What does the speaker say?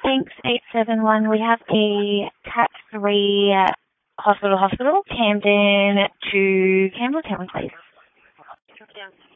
Thanks, 871. We have a Cat 3 hospital, Camden to Campbelltown, please. Yeah.